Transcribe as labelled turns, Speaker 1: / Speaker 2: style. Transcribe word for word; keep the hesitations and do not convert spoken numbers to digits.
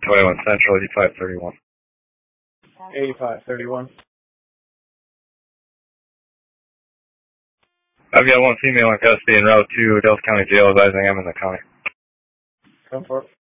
Speaker 1: twenty-one Central, eighty-five thirty-one.
Speaker 2: eighty-five thirty-one.
Speaker 1: I've got one female in custody en route to Delta County Jail advising I'm in the county.
Speaker 2: Come for it.